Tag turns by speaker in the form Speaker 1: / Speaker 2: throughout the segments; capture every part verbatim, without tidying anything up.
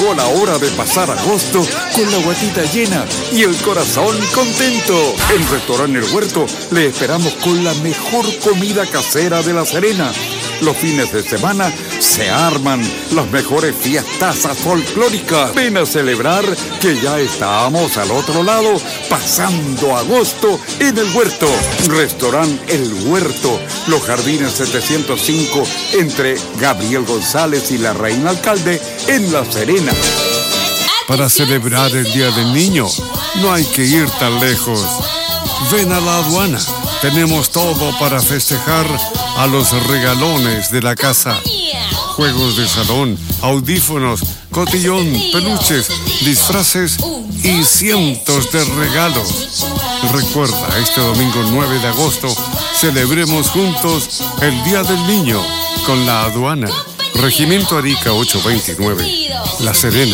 Speaker 1: Llegó la hora de pasar agosto con la guatita llena y el corazón contento. En Restaurante El Huerto le esperamos con la mejor comida casera de La Serena. Los fines de semana se arman las mejores fiestazas folclóricas. Ven a celebrar que ya estamos al otro lado, pasando agosto en El Huerto. Restaurante El Huerto, Los Jardines setecientos cinco, entre Gabriel González y la Reina Alcalde, en La Serena.
Speaker 2: Para celebrar el Día del Niño, no hay que ir tan lejos. Ven a la aduana. Tenemos todo para festejar a los regalones de la casa. Juegos de salón, audífonos, cotillón, peluches, disfraces y cientos de regalos. Recuerda, este domingo nueve de agosto, celebremos juntos el Día del Niño con la aduana. Regimiento Arica ochocientos veintinueve, La Serena.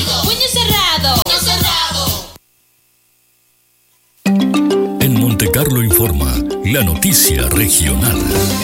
Speaker 3: En Montecarlo informa, la noticia regional.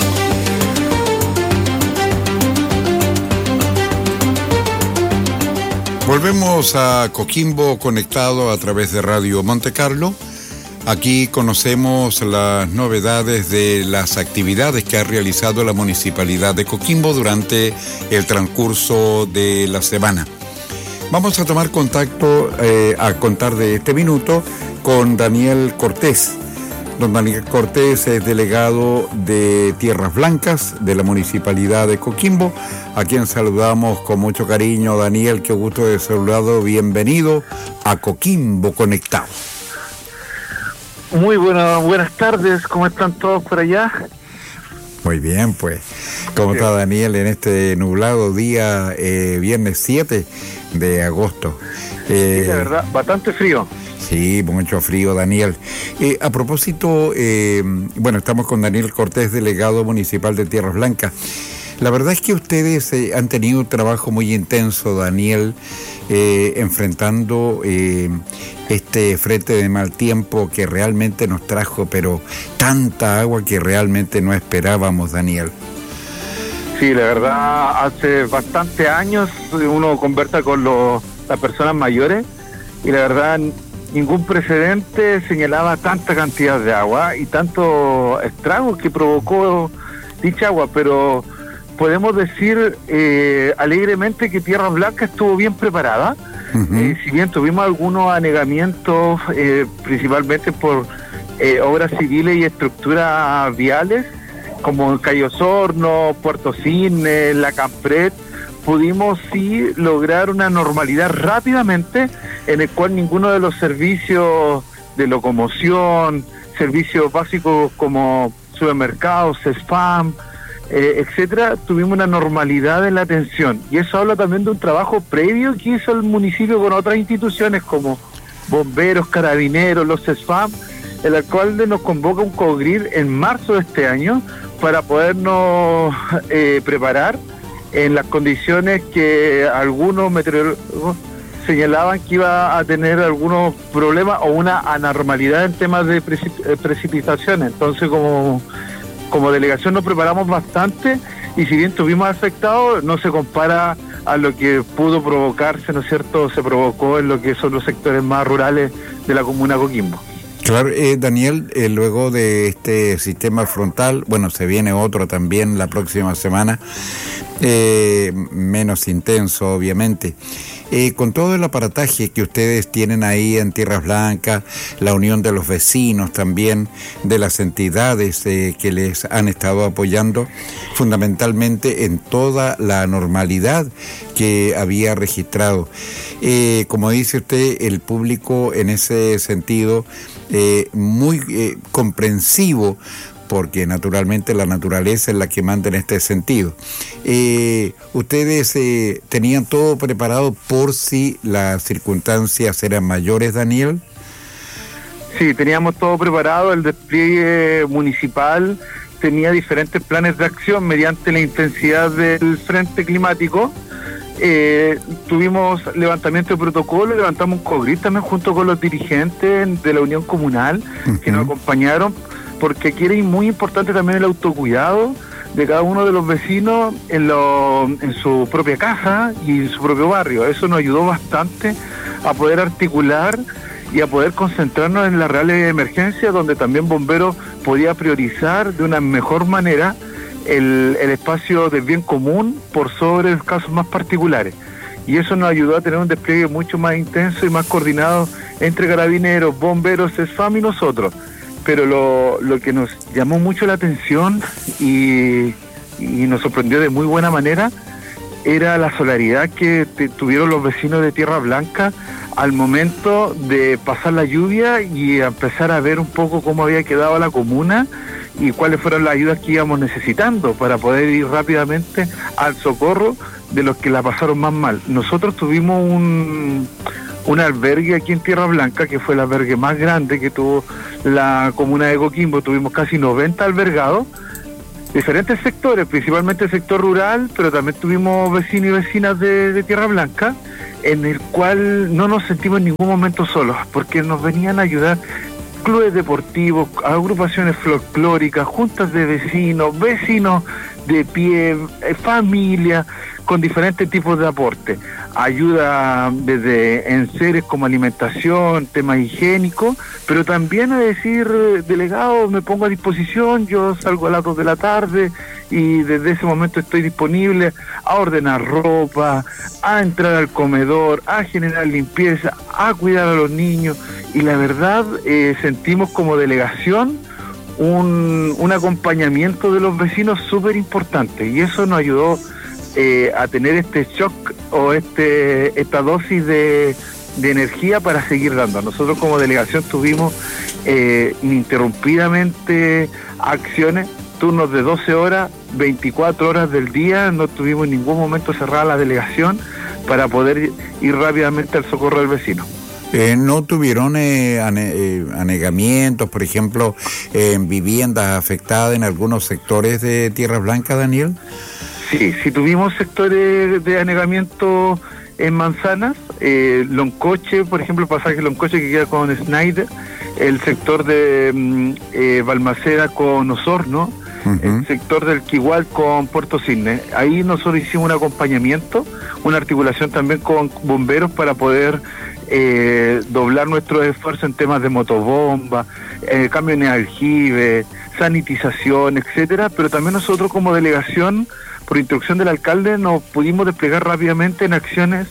Speaker 4: Volvemos a Coquimbo conectado a través de Radio Montecarlo. Aquí conocemos las novedades de las actividades que ha realizado la Municipalidad de Coquimbo durante el transcurso de la semana. Vamos a tomar contacto eh, a contar de este minuto con Daniel Cortés. Don Daniel Cortés es delegado de Tierras Blancas de la Municipalidad de Coquimbo, a quien saludamos con mucho cariño. Daniel, qué gusto de saludarlo. Bienvenido a Coquimbo Conectado.
Speaker 5: Muy buenas, buenas tardes, ¿cómo están todos por allá?
Speaker 4: Muy bien, pues. ¿Cómo está Daniel en este nublado día, eh, viernes siete de agosto?
Speaker 5: Eh, sí, la verdad, bastante frío.
Speaker 4: Sí, mucho frío, Daniel. Eh, a propósito, eh, bueno, estamos con Daniel Cortés, delegado municipal de Tierras Blancas. La verdad es que ustedes eh, han tenido un trabajo muy intenso, Daniel, eh, enfrentando eh, este frente de mal tiempo que realmente nos trajo, pero tanta agua que realmente no esperábamos, Daniel.
Speaker 5: Sí, la verdad, hace bastantes años uno conversa con los, las personas mayores y la verdad ningún precedente señalaba tanta cantidad de agua y tantos estragos que provocó dicha agua, pero podemos decir eh, alegremente que Tierras Blancas estuvo bien preparada. Uh-huh. Eh, si bien tuvimos algunos anegamientos, eh, principalmente por eh, obras civiles y estructuras viales, como Cayo Osorno, Puerto Cisne, La Campret, pudimos sí lograr una normalidad rápidamente, en el cual ninguno de los servicios de locomoción, servicios básicos como supermercados, CESFAM, eh, etcétera, tuvimos una normalidad en la atención. Y eso habla también de un trabajo previo que hizo el municipio con otras instituciones como bomberos, carabineros, los CESFAM, el alcalde nos convoca un COGRIR en marzo de este año para podernos eh, preparar en las condiciones que algunos meteorólogos señalaban que iba a tener algunos problemas o una anormalidad en temas de precip- precipitaciones. Entonces, como, como delegación nos preparamos bastante y si bien tuvimos afectados, no se compara a lo que pudo provocarse, ¿no es cierto?, se provocó en lo que son los sectores más rurales de la comuna Coquimbo.
Speaker 4: Claro, eh, Daniel, eh, luego de este sistema frontal, bueno, se viene otro también la próxima semana, eh, menos intenso, obviamente. Eh, con todo el aparataje que ustedes tienen ahí en Tierras Blancas, la unión de los vecinos también, de las entidades eh, que les han estado apoyando, fundamentalmente en toda la normalidad que había registrado. Eh, como dice usted, el público en ese sentido eh, muy eh, comprensivo, porque naturalmente la naturaleza es la que manda en este sentido. Eh, ¿Ustedes eh, tenían todo preparado por si las circunstancias eran mayores, Daniel?
Speaker 5: Sí, teníamos todo preparado, el despliegue municipal tenía diferentes planes de acción mediante la intensidad del frente climático. Eh, tuvimos levantamiento de protocolo, levantamos un COGRIR también junto con los dirigentes de la Unión Comunal, uh-huh, que nos acompañaron, porque aquí era muy importante también el autocuidado de cada uno de los vecinos en, lo, en su propia casa y en su propio barrio. Eso nos ayudó bastante a poder articular y a poder concentrarnos en las reales emergencias, donde también Bomberos podía priorizar de una mejor manera el, el espacio del bien común por sobre los casos más particulares. Y eso nos ayudó a tener un despliegue mucho más intenso y más coordinado entre carabineros, bomberos, CESFAM y nosotros. Pero lo, lo que nos llamó mucho la atención y, y nos sorprendió de muy buena manera era la solidaridad que te, tuvieron los vecinos de Tierra Blanca al momento de pasar la lluvia y empezar a ver un poco cómo había quedado la comuna y cuáles fueron las ayudas que íbamos necesitando para poder ir rápidamente al socorro de los que la pasaron más mal. Nosotros tuvimos un, un albergue aquí en Tierra Blanca, que fue el albergue más grande que tuvo la comuna de Coquimbo. Tuvimos casi noventa albergados, diferentes sectores, principalmente el sector rural, pero también tuvimos vecinos y vecinas de, de Tierra Blanca, en el cual no nos sentimos en ningún momento solos, porque nos venían a ayudar clubes deportivos, agrupaciones folclóricas, juntas de vecinos, vecinos de pie, eh, familia, con diferentes tipos de aporte. Ayuda desde enseres como alimentación, temas higiénicos, pero también a decir, delegado, me pongo a disposición, yo salgo a las dos de la tarde y desde ese momento estoy disponible a ordenar ropa, a entrar al comedor, a generar limpieza, a cuidar a los niños. Y la verdad, eh, sentimos como delegación un, un acompañamiento de los vecinos súper importante, y eso nos ayudó eh, a tener este shock o este esta dosis de, de energía para seguir dando. Nosotros como delegación tuvimos eh, ininterrumpidamente acciones, turnos de doce horas, veinticuatro horas del día, no tuvimos en ningún momento cerrada la delegación para poder ir rápidamente al socorro del vecino.
Speaker 4: Eh, ¿No tuvieron eh, ane eh, anegamientos, por ejemplo, eh, en viviendas afectadas en algunos sectores de Tierra Blanca, Daniel?
Speaker 5: Sí, sí tuvimos sectores de anegamiento en Manzanas, eh, Loncoche, por ejemplo, el pasaje Loncoche que queda con Snyder, el sector de eh, Balmaceda con Osorno, uh-huh. el sector del Quigual con Puerto Cisne. Ahí nosotros hicimos un acompañamiento, una articulación también con bomberos para poder Eh, doblar nuestros esfuerzos en temas de motobomba, eh, camiones de aljibe, sanitización, etcétera, pero también nosotros como delegación, por instrucción del alcalde, nos pudimos desplegar rápidamente en acciones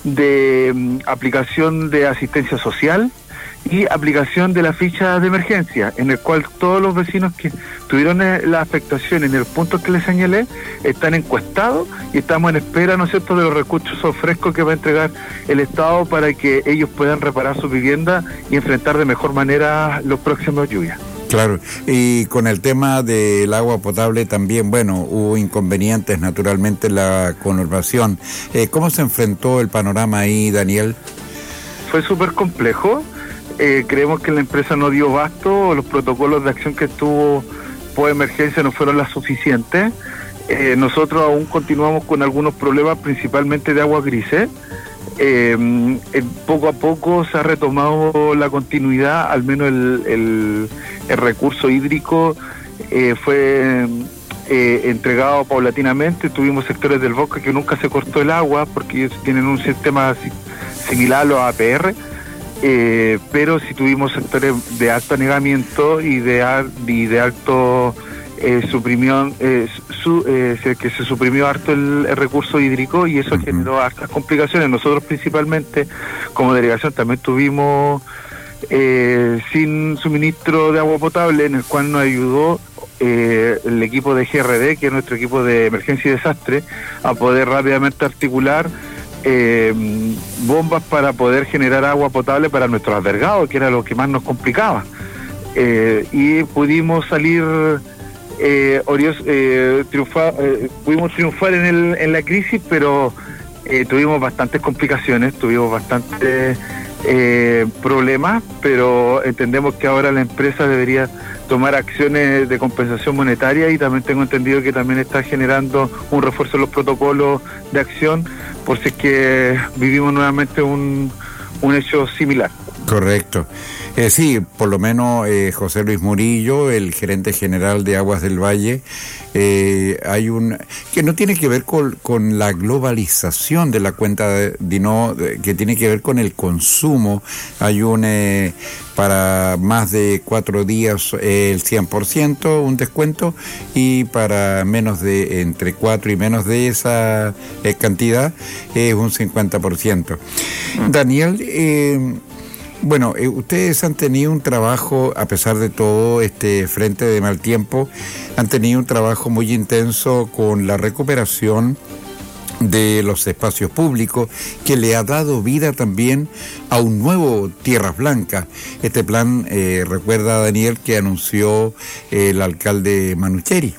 Speaker 5: de um, aplicación de asistencia social y aplicación de la ficha de emergencia, en el cual todos los vecinos que tuvieron la afectación en el punto que les señalé están encuestados y estamos en espera, ¿no es cierto?, de los recursos frescos que va a entregar el Estado para que ellos puedan reparar su vivienda y enfrentar de mejor manera los próximos lluvias.
Speaker 4: Claro, y con el tema del agua potable también, bueno, hubo inconvenientes naturalmente en la conurbación. Eh, ¿Cómo se enfrentó el panorama ahí, Daniel?
Speaker 5: Fue súper complejo. Eh, creemos que la empresa no dio basto, los protocolos de acción que tuvo por emergencia no fueron las suficientes. Eh, nosotros aún continuamos con algunos problemas, principalmente de aguas grises. Eh, eh, poco a poco se ha retomado la continuidad, al menos el, el, el recurso hídrico eh, fue eh, entregado paulatinamente. Tuvimos sectores del bosque que nunca se cortó el agua porque ellos tienen un sistema similar a los A P R. Eh, pero sí tuvimos sectores de alto anegamiento y de, y de alto eh, suprimión, eh, su, eh, que se suprimió harto el, el recurso hídrico y eso uh-huh. generó hartas complicaciones. Nosotros principalmente como delegación también tuvimos eh, sin suministro de agua potable, en el cual nos ayudó eh, el equipo de G R D, que es nuestro equipo de emergencia y desastre, a poder rápidamente articular Eh, bombas para poder generar agua potable para nuestros albergados, que era lo que más nos complicaba. Eh, y pudimos salir, eh, orios, eh, triunfar, eh, pudimos triunfar en, el, en la crisis, pero eh, tuvimos bastantes complicaciones, tuvimos bastantes eh, problemas, pero entendemos que ahora la empresa debería tomar acciones de compensación monetaria y también tengo entendido que también está generando un refuerzo en los protocolos de acción por si es que vivimos nuevamente un, un hecho similar.
Speaker 4: Correcto. Eh, sí, por lo menos eh, José Luis Murillo, el gerente general de Aguas del Valle, eh, hay un que no tiene que ver con, con la globalización de la cuenta, de, de no, de, que tiene que ver con el consumo. Hay un eh, para más de cuatro días eh, el cien por ciento, un descuento, y para menos de, entre cuatro y menos de esa eh, cantidad, es eh, un cincuenta por ciento. Daniel, eh, bueno, eh, ustedes han tenido un trabajo, a pesar de todo este frente de mal tiempo, han tenido un trabajo muy intenso con la recuperación de los espacios públicos, que le ha dado vida también a un nuevo Tierras Blancas. Este plan, eh, recuerda Daniel, que anunció eh, el alcalde Manucheri.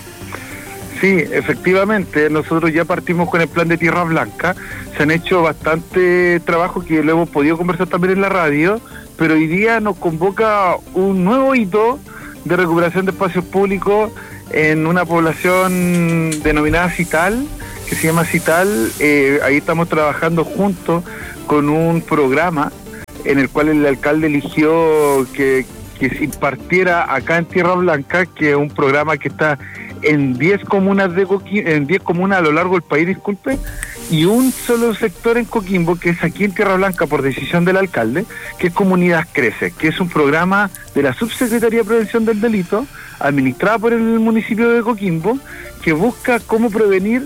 Speaker 5: Sí, efectivamente, nosotros ya partimos con el plan de Tierra Blanca. Se han hecho bastante trabajo que lo hemos podido conversar también en la radio, pero hoy día nos convoca un nuevo hito de recuperación de espacios públicos en una población denominada Cital, que se llama Cital. Eh, ahí estamos trabajando juntos con un programa en el cual el alcalde eligió que, que se impartiera acá en Tierra Blanca, que es un programa que está en diez comunas de Coquimbo, en diez comunas a lo largo del país, disculpe, y un solo sector en Coquimbo, que es aquí en Tierra Blanca por decisión del alcalde, que es Comunidad Crece, que es un programa de la Subsecretaría de Prevención del Delito, administrada por el municipio de Coquimbo, que busca cómo prevenir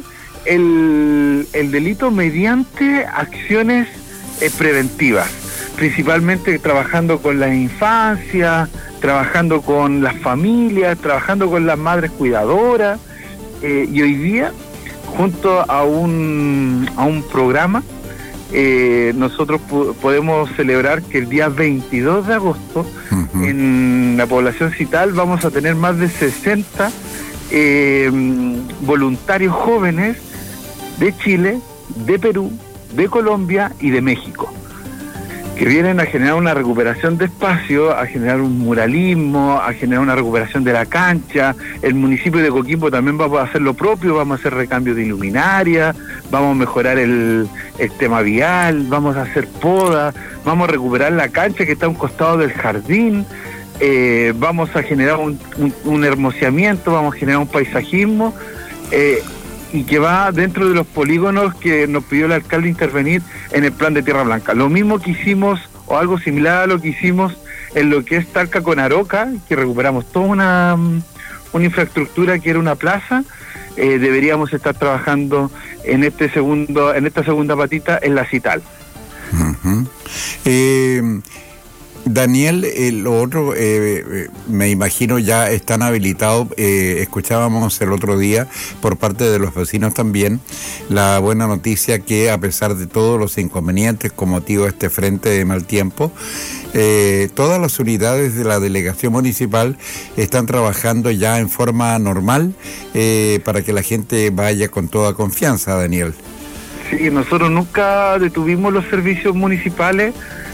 Speaker 5: el, el delito mediante acciones eh, preventivas, principalmente trabajando con la infancia, trabajando con las familias, trabajando con las madres cuidadoras, eh, y hoy día, junto a un, a un programa, eh, nosotros po- podemos celebrar que el día veintidós de agosto, uh-huh, en la población Cital, vamos a tener más de sesenta eh, voluntarios jóvenes de Chile, de Perú, de Colombia y de México, que vienen a generar una recuperación de espacio, a generar un muralismo, a generar una recuperación de la cancha. El municipio de Coquimbo también va a hacer lo propio, vamos a hacer recambio de iluminaria, vamos a mejorar el, el tema vial, vamos a hacer poda, vamos a recuperar la cancha que está a un costado del jardín, eh, vamos a generar un, un, un hermoseamiento, vamos a generar un paisajismo, eh, y que va dentro de los polígonos que nos pidió el alcalde intervenir en el plan de Tierra Blanca. Lo mismo que hicimos, o algo similar a lo que hicimos en lo que es Talca con Aroca, que recuperamos toda una, una infraestructura que era una plaza. Eh, deberíamos estar trabajando en este segundo, en esta segunda patita en la Cital.
Speaker 4: Uh-huh. Eh... Daniel, eh, lo otro, eh, me imagino ya están habilitados, eh, escuchábamos el otro día por parte de los vecinos también la buena noticia que, a pesar de todos los inconvenientes con motivo de este frente de mal tiempo, eh, todas las unidades de la delegación municipal están trabajando ya en forma normal, eh, para que la gente vaya con toda confianza, Daniel.
Speaker 5: Sí, nosotros nunca detuvimos los servicios municipales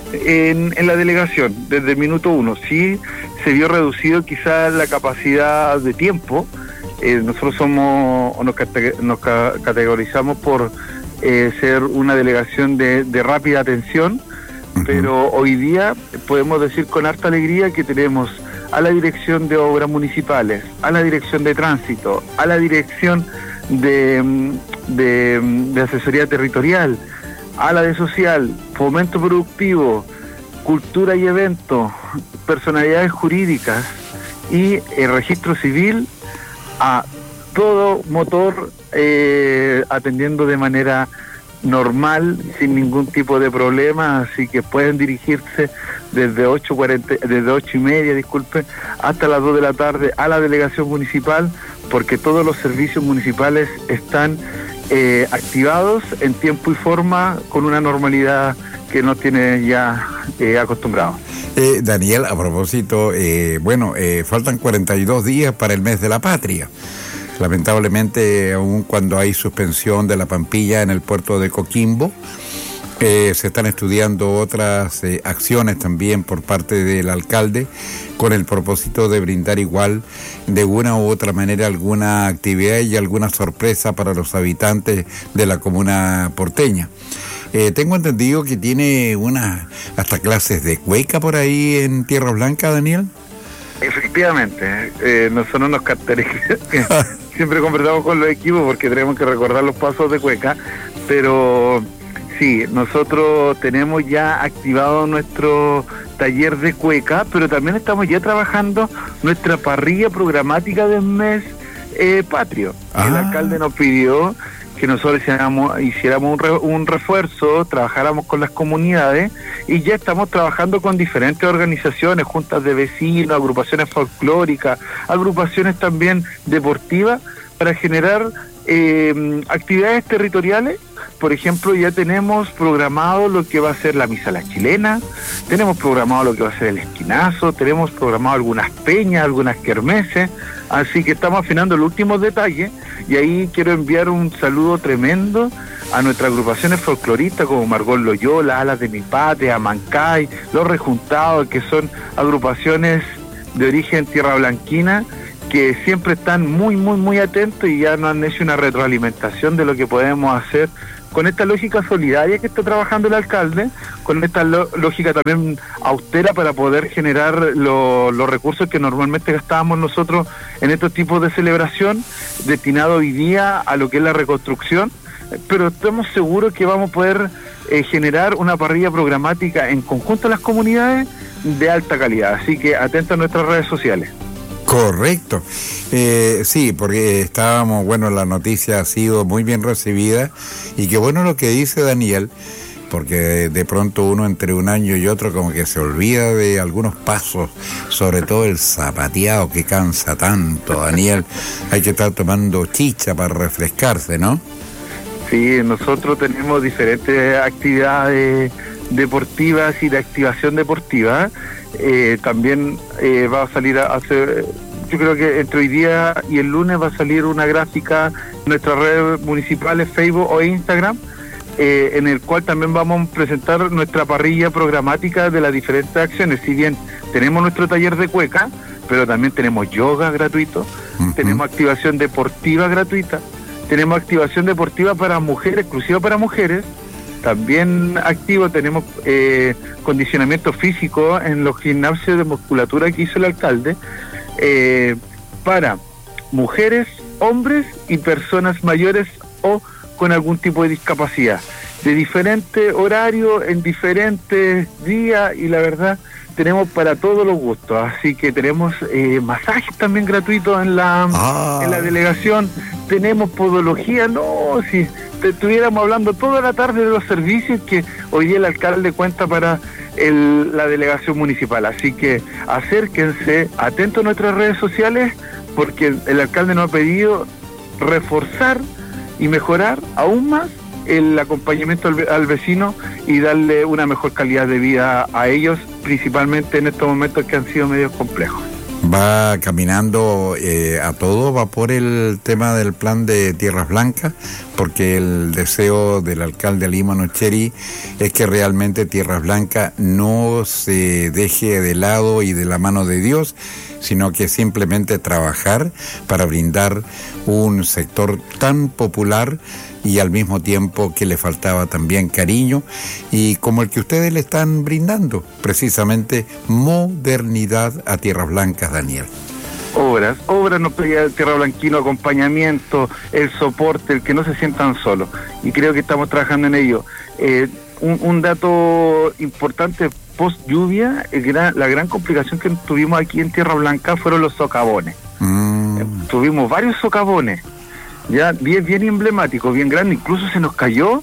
Speaker 5: En, en la delegación, desde el minuto uno. Sí se vio reducido quizás la capacidad de tiempo. Eh, nosotros somos, o nos, cate- nos ca- categorizamos por eh, ser una delegación de, de rápida atención, uh-huh, pero hoy día podemos decir con harta alegría que tenemos a la Dirección de Obras Municipales, a la Dirección de Tránsito, a la Dirección de, de, de Asesoría Territorial, a la de Social, Fomento Productivo, Cultura y Eventos, Personalidades Jurídicas y el Registro Civil, a todo motor, eh, atendiendo de manera normal, sin ningún tipo de problema, así que pueden dirigirse desde ocho cuarenta, desde ocho y media, disculpe, hasta las dos de la tarde a la delegación municipal, porque todos los servicios municipales están Eh, activados en tiempo y forma, con una normalidad que nos tiene ya eh, acostumbrados.
Speaker 4: Eh, Daniel, a propósito, eh, bueno, eh, faltan cuarenta y dos días para el mes de la patria. Lamentablemente, aun cuando hay suspensión de la Pampilla en el puerto de Coquimbo, eh, se están estudiando otras eh, acciones también por parte del alcalde, con el propósito de brindar igual, de una u otra manera, alguna actividad y alguna sorpresa para los habitantes de la comuna porteña. Eh, tengo entendido que tiene unas hasta clases de cueca por ahí en Tierra Blanca, Daniel.
Speaker 5: Efectivamente, eh, nosotros nos caracterizamos, siempre conversamos con los equipos porque tenemos que recordar los pasos de cueca, pero sí, nosotros tenemos ya activado nuestro taller de cueca, pero también estamos ya trabajando nuestra parrilla programática del mes eh, patrio. Ah. El alcalde nos pidió que nosotros hiciéramos, hiciéramos un, re, un refuerzo, trabajáramos con las comunidades y ya estamos trabajando con diferentes organizaciones, juntas de vecinos, agrupaciones folclóricas, agrupaciones también deportivas para generar eh, actividades territoriales. Por ejemplo, ya tenemos programado lo que va a ser la misa a la chilena, tenemos programado lo que va a ser el esquinazo, tenemos programado algunas peñas, algunas kermeses, así que estamos afinando los últimos detalles y ahí quiero enviar un saludo tremendo a nuestras agrupaciones folcloristas como Margot Loyola, Alas de Mi Patria, Mancay, Los Rejuntados, que son agrupaciones de origen tierrablanquina, que siempre están muy, muy, muy atentos y ya nos han hecho una retroalimentación de lo que podemos hacer con esta lógica solidaria que está trabajando el alcalde, con esta lo, lógica también austera para poder generar lo, los recursos que normalmente gastábamos nosotros en estos tipos de celebración, destinado hoy día a lo que es la reconstrucción, pero estamos seguros que vamos a poder eh, generar una parrilla programática en conjunto a las comunidades de alta calidad, así que atentos a nuestras redes sociales.
Speaker 4: Correcto. Eh, sí, porque estábamos, bueno, la noticia ha sido muy bien recibida y qué bueno lo que dice Daniel, porque de, de pronto uno entre un año y otro como que se olvida de algunos pasos, sobre todo el zapateado que cansa tanto, Daniel. Hay que estar tomando chicha para refrescarse, ¿no?
Speaker 5: Sí, nosotros tenemos diferentes actividades deportivas y de activación deportiva. Eh, también eh, va a salir a hacer, yo creo que entre hoy día y el lunes va a salir una gráfica en nuestras redes municipales, Facebook o Instagram, eh, en el cual también vamos a presentar nuestra parrilla programática de las diferentes acciones. Si bien tenemos nuestro taller de cueca, pero también tenemos yoga gratuito, uh-huh. tenemos activación deportiva gratuita, tenemos activación deportiva para mujeres, exclusiva para mujeres. También activo tenemos eh, condicionamiento físico en los gimnasios de musculatura que hizo el alcalde eh, para mujeres, hombres y personas mayores o con algún tipo de discapacidad, de diferente horario, en diferentes días, y la verdad tenemos para todos los gustos, así que tenemos eh, masajes también gratuitos en la, ah. en la delegación, tenemos podología, no, si estuviéramos hablando toda la tarde de los servicios que hoy día el alcalde cuenta para el, la delegación municipal, así que acérquense, atentos a nuestras redes sociales, porque el alcalde nos ha pedido reforzar y mejorar aún más el acompañamiento al, al vecino y darle una mejor calidad de vida a ellos, principalmente en estos momentos que han sido medios complejos.
Speaker 4: Va caminando eh, a todo vapor el tema del plan de Tierras Blancas, porque el deseo del alcalde Alímano Cheri es que realmente Tierras Blancas no se deje de lado y de la mano de Dios, sino que simplemente trabajar para brindar un sector tan popular y al mismo tiempo que le faltaba también cariño, y como el que ustedes le están brindando, precisamente modernidad a Tierras Blancas, Daniel.
Speaker 5: Obras, obras nos pedía el Tierra Blanquino, acompañamiento, el soporte, el que no se sientan solos, y creo que estamos trabajando en ello. Eh, un, un dato importante, post lluvia, el gran, la gran complicación que tuvimos aquí en Tierra Blanca fueron los socavones. Mm. Eh, tuvimos varios socavones, ya bien, bien emblemático, bien grande, incluso se nos cayó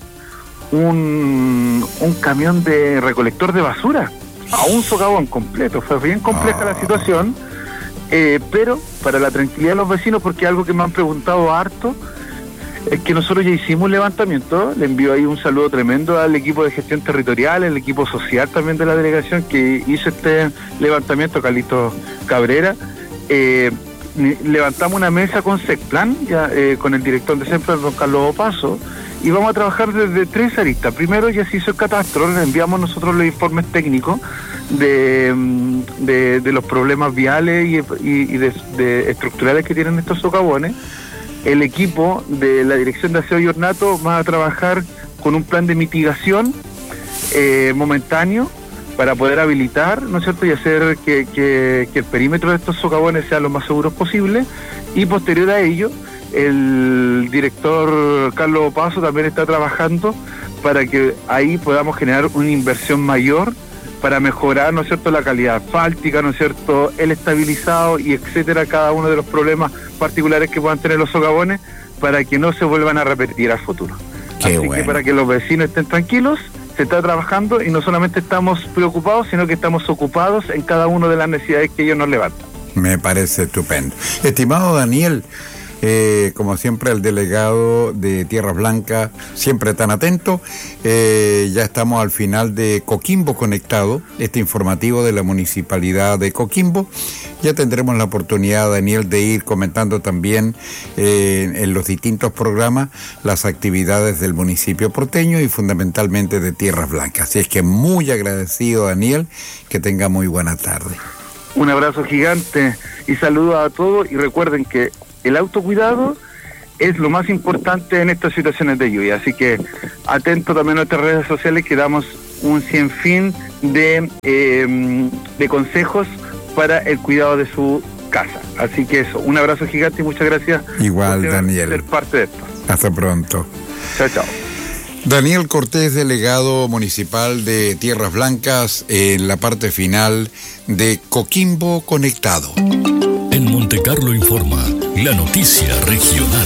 Speaker 5: un, un camión de recolector de basura a un socavón completo. Fue bien compleja la situación, eh, pero para la tranquilidad de los vecinos, porque algo que me han preguntado harto es que nosotros ya hicimos un levantamiento. Le envío ahí un saludo tremendo al equipo de gestión territorial, el equipo social también de la delegación que hizo este levantamiento, Carlitos Cabrera. eh, Levantamos una mesa con SECPLAN, ya eh, con el director de SECPLAN, don Carlos Opaso, y vamos a trabajar desde tres aristas. Primero, ya se hizo el catastro, le enviamos nosotros los informes técnicos de, de, de los problemas viales y, y, y de, de estructurales que tienen estos socavones. El equipo de la Dirección de Aseo y Ornato va a trabajar con un plan de mitigación eh, momentáneo para poder habilitar, ¿no es cierto?, y hacer que, que, que el perímetro de estos socavones sea lo más seguro posible. Y posterior a ello, el director Carlos Opaso también está trabajando para que ahí podamos generar una inversión mayor para mejorar, ¿no es cierto?, la calidad asfáltica, ¿no es cierto?, el estabilizado y etcétera, cada uno de los problemas particulares que puedan tener los socavones, para que no se vuelvan a repetir al futuro.
Speaker 4: Qué
Speaker 5: Así
Speaker 4: bueno.
Speaker 5: que para que los vecinos estén tranquilos, se está trabajando y no solamente estamos preocupados, sino que estamos ocupados en cada una de las necesidades que ellos nos levantan.
Speaker 4: Me parece estupendo. Estimado Daniel, eh, como siempre el delegado de Tierras Blancas, siempre tan atento, eh, ya estamos al final de Coquimbo Conectado, este informativo de la Municipalidad de Coquimbo. Ya tendremos la oportunidad, Daniel, de ir comentando también eh, en los distintos programas las actividades del municipio porteño y fundamentalmente de Tierras Blancas. Así es que muy agradecido, Daniel, que tenga muy buena tarde.
Speaker 5: Un abrazo gigante y saludos a todos, y recuerden que el autocuidado es lo más importante en estas situaciones de lluvia, así que atento también a nuestras redes sociales, que damos un sinfín de, eh, de consejos para el cuidado de su casa. Así que eso, un abrazo gigante y muchas gracias.
Speaker 4: Igual,
Speaker 5: por
Speaker 4: Daniel.
Speaker 5: ser parte de esto.
Speaker 4: Hasta pronto.
Speaker 5: Chao, chao.
Speaker 4: Daniel Cortés, delegado municipal de Tierras Blancas, en la parte final de Coquimbo Conectado.
Speaker 3: En Montecarlo Informa, la noticia regional.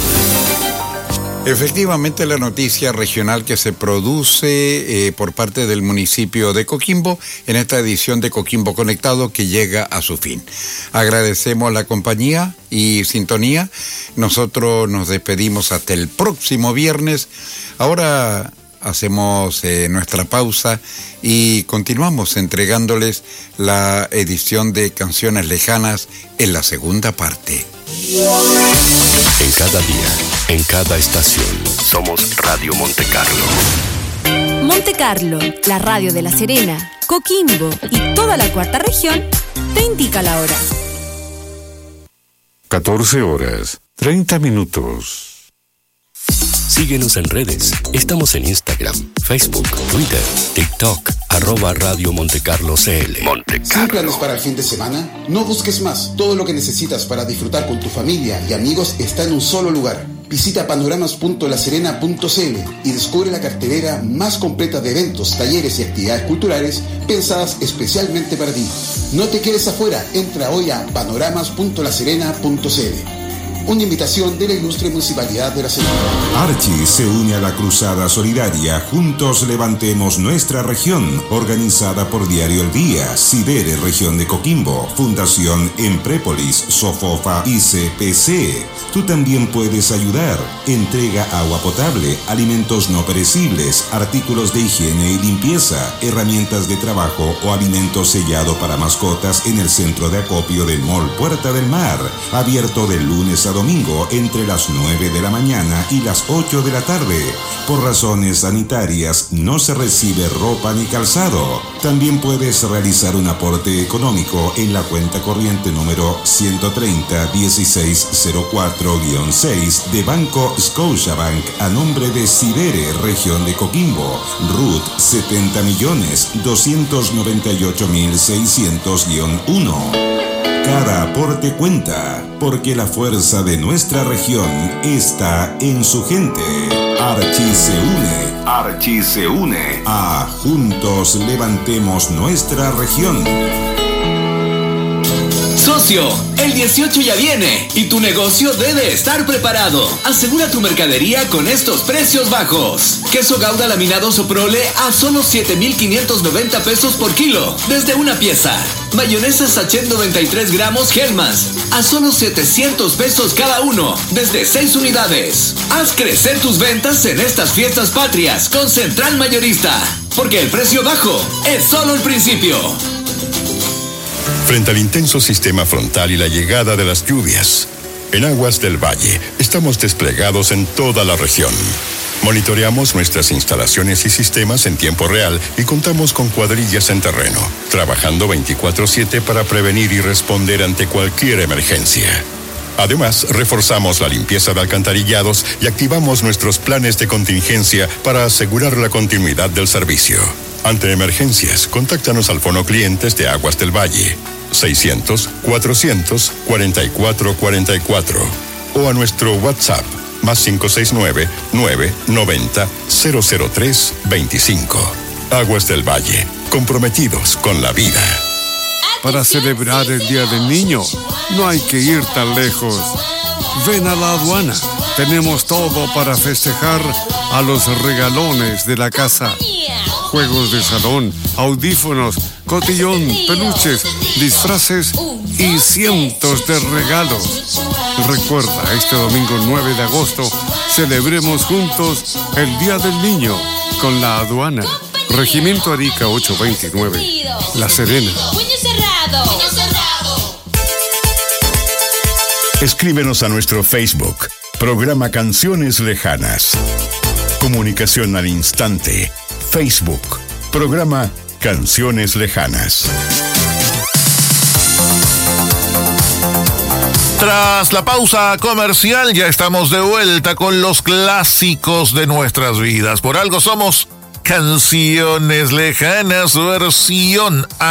Speaker 4: Efectivamente, la noticia regional que se produce eh, por parte del municipio de Coquimbo en esta edición de Coquimbo Conectado, que llega a su fin. Agradecemos la compañía y sintonía. Nosotros nos despedimos hasta el próximo viernes. Ahora hacemos eh, nuestra pausa y continuamos entregándoles la edición de Canciones Lejanas en la segunda parte.
Speaker 3: En cada día, en cada estación, somos Radio Montecarlo.
Speaker 6: Montecarlo, la radio de La Serena, Coquimbo y toda la cuarta región, te indica la hora.
Speaker 2: catorce horas, treinta minutos.
Speaker 3: Síguenos en redes. Estamos en Instagram, Facebook, Twitter, TikTok, arroba Radio Montecarlo C L.
Speaker 7: ¿Sin planes para el fin de semana? No busques más. Todo lo que necesitas para disfrutar con tu familia y amigos está en un solo lugar. Visita panoramas punto la serena punto c l y descubre la cartelera más completa de eventos, talleres y actividades culturales pensadas especialmente para ti. No te quedes afuera. Entra hoy a panoramas punto la serena punto c l. Una invitación de la ilustre Municipalidad de La Serena.
Speaker 8: Archie se une a la cruzada solidaria Juntos Levantemos Nuestra Región, organizada por Diario El Día, Sidere Región de Coquimbo, Fundación Emprépolis, Sofofa y C P C. Tú también puedes ayudar. Entrega agua potable, alimentos no perecibles, artículos de higiene y limpieza, herramientas de trabajo o alimentos sellado para mascotas en el centro de acopio del Mall Puerta del Mar, abierto de lunes a domingo entre las nueve de la mañana y las ocho de la tarde. Por razones sanitarias no se recibe ropa ni calzado. También puedes realizar un aporte económico en la cuenta corriente número ciento treinta dieciséis cero cuatro guion seis de Banco Scotiabank a nombre de Sidere Región de Coquimbo, R U T setenta millones doscientos noventa y ocho mil seiscientos guion uno. Cada aporte cuenta, porque la fuerza de nuestra región está en su gente. Archie se une. Archie se une a Juntos Levantemos Nuestra Región.
Speaker 9: Socio, el dieciocho ya viene y tu negocio debe estar preparado. Asegura tu mercadería con estos precios bajos. Queso Gouda laminado Soprole a solo siete mil quinientos noventa pesos por kilo, desde una pieza. Mayonesa Sachet noventa y tres gramos Hellmann's a solo setecientos pesos cada uno, desde seis unidades. Haz crecer tus ventas en estas fiestas patrias con Central Mayorista, porque el precio bajo es solo el principio.
Speaker 3: Frente al intenso sistema frontal y la llegada de las lluvias, en Aguas del Valle estamos desplegados en toda la región. Monitoreamos nuestras instalaciones y sistemas en tiempo real y contamos con cuadrillas en terreno, trabajando veinticuatro siete para prevenir y responder ante cualquier emergencia. Además, reforzamos la limpieza de alcantarillados y activamos nuestros planes de contingencia para asegurar la continuidad del servicio. Ante emergencias, contáctanos al Fono Clientes de Aguas del Valle, seiscientos, cuatrocientos, cuarenta y cuatro cuarenta y cuatro, o a nuestro WhatsApp, más cinco seis nueve, nueve noventa, cero cero tres veinticinco. Aguas del Valle, comprometidos con la vida.
Speaker 2: Para celebrar el Día del Niño, no hay que ir tan lejos. Ven a la aduana. Tenemos todo para festejar a los regalones de la casa. Juegos de salón, audífonos, cotillón, peluches, disfraces y cientos de regalos. Recuerda, este domingo nueve de agosto, celebremos juntos el Día del Niño con la aduana. Regimiento Arica ochocientos veintinueve, La Serena.
Speaker 3: Escríbenos a nuestro Facebook, programa Canciones Lejanas. Comunicación al instante, Facebook, programa Canciones Lejanas.
Speaker 10: Tras la pausa comercial, ya estamos de vuelta con los clásicos de nuestras vidas. Por algo somos Canciones Lejanas, versión